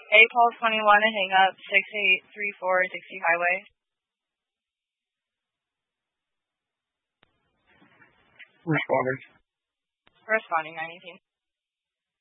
Paul 21 and hang up 6834 Dixie Highway. Responders. Responding 918.